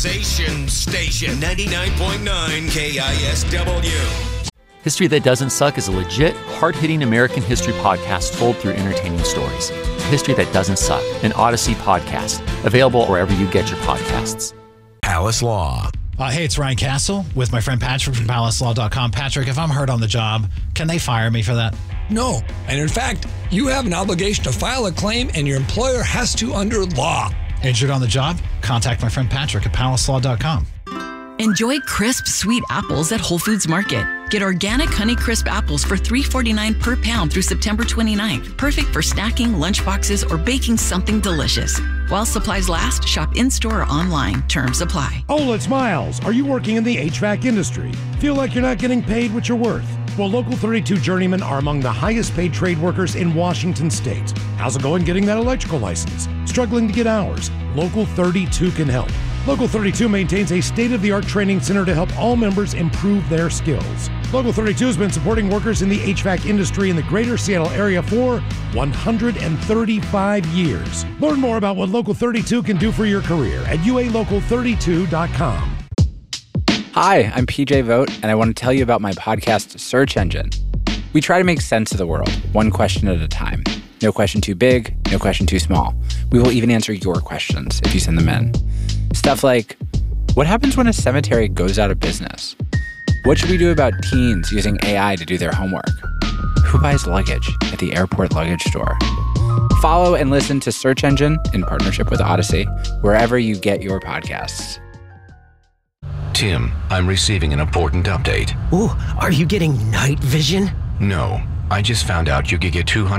Conversation Station 99.9 KISW. History That Doesn't Suck is a legit, hard-hitting American history podcast told through entertaining stories. History That Doesn't Suck, an Odyssey podcast, available wherever you get your podcasts. Palace Law. Hey, it's Ryan Castle with my friend Patrick from PalaceLaw.com. Patrick, if I'm hurt on the job, can they fire me for that? No. And in fact, you have an obligation to file a claim and your employer has to under law. Injured on the job? Contact my friend Patrick at PalaceLaw.com. Enjoy crisp, sweet apples at Whole Foods Market. Get organic Honeycrisp apples for $3.49 per pound through September 29th. Perfect for snacking, lunchboxes, or baking something delicious. While supplies last, shop in-store or online. Terms apply. Oh, it's Miles. Are you working in the HVAC industry? Feel like you're not getting paid what you're worth? Well, Local 32 journeymen are among the highest paid trade workers in Washington state. How's it going getting that electrical license? Struggling to get hours? Local 32 can help. Local 32 maintains a state-of-the-art training center to help all members improve their skills. Local 32 has been supporting workers in the HVAC industry in the greater Seattle area for 135 years. Learn more about what Local 32 can do for your career at ualocal32.com. Hi, I'm PJ Vogt, and I want to tell you about my podcast, Search Engine. We try to make sense of the world, one question at a time. No question too big, no question too small. We will even answer your questions if you send them in. Stuff like, what happens when a cemetery goes out of business? What should we do about teens using AI to do their homework? Who buys luggage at the airport luggage store? Follow and listen to Search Engine in partnership with Odyssey, wherever you get your podcasts. Tim, I'm receiving an important update. Ooh, are you getting night vision? No, I just found out you could get $200